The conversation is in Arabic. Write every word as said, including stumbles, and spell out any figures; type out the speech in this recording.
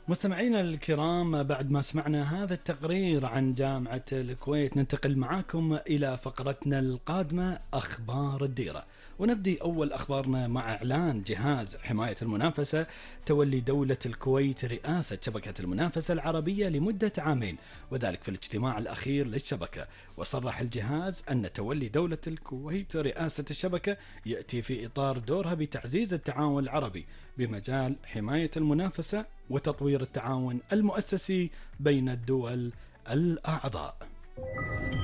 مستمعينا الكرام، بعد ما سمعنا هذا التقرير عن جامعة الكويت ننتقل معاكم إلى فقرتنا القادمة أخبار الديرة، ونبدي أول أخبارنا مع إعلان جهاز حماية المنافسة تولي دولة الكويت رئاسة شبكة المنافسة العربية لمدة عامين، وذلك في الاجتماع الأخير للشبكة. وصرح الجهاز أن تولي دولة الكويت رئاسة الشبكة يأتي في إطار دورها بتعزيز التعاون العربي بمجال حماية المنافسة وتطوير التعاون المؤسسي بين الدول الأعضاء.